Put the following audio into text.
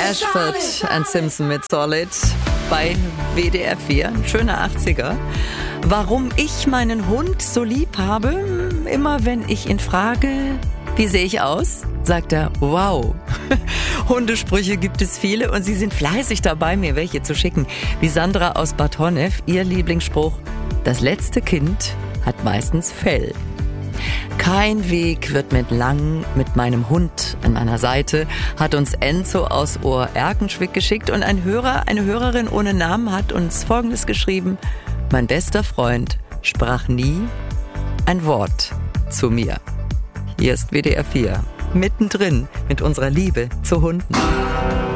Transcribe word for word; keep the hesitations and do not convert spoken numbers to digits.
Ashford and Simpson mit Solid bei W D R vier, ein schöner achtziger. Warum ich meinen Hund so lieb habe? Immer wenn ich ihn frage, wie sehe ich aus, sagt er, wow. Hundesprüche gibt es viele und sie sind fleißig dabei, mir welche zu schicken. Wie Sandra aus Bad Honnef, ihr Lieblingsspruch, das letzte Kind hat meistens Fell. Kein Weg wird mit lang mit meinem Hund an meiner Seite, hat uns Enzo aus Ohr-Erkenschwick geschickt und ein Hörer, eine Hörerin ohne Namen hat uns Folgendes geschrieben: Mein bester Freund sprach nie ein Wort zu mir. Hier ist W D R vier, mittendrin mit unserer Liebe zu Hunden.